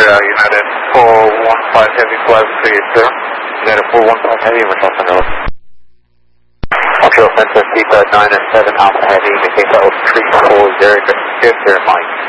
United 415 Heavy flight 380. United 415 Heavy, we're talking about. Montreal Center, Theta 9 and 7 Alpha Heavy, indicate that was 340, just clear Mike.